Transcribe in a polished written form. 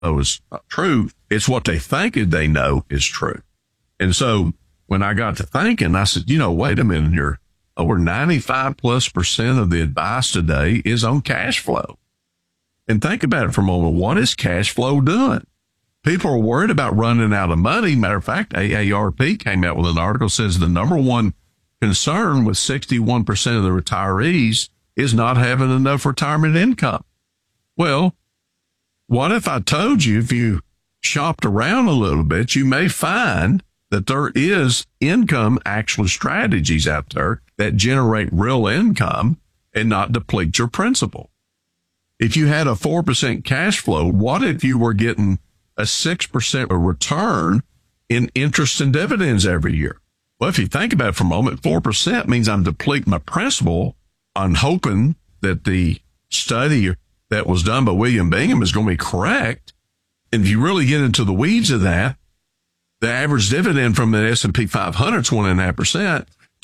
is true. It's what they think they know is true. And so when I got to thinking, I said, wait a minute here. Over 95+% of the advice today is on cash flow. And think about it for a moment. What is cash flow doing? People are worried about running out of money. Matter of fact, AARP came out with an article that says the number one concern with 61% of the retirees is not having enough retirement income. Well, what if I told you if you shopped around a little bit, you may find that there is income actual strategies out there that generate real income and not deplete your principal. If you had a 4% cash flow, what if you were getting a 6% return in interest and dividends every year? Well, if you think about it for a moment, 4% means I'm depleting my principal. I'm hoping that the study that was done by William Bingham is going to be correct. And if you really get into the weeds of that, the average dividend from the S&P 500 is 1.5%.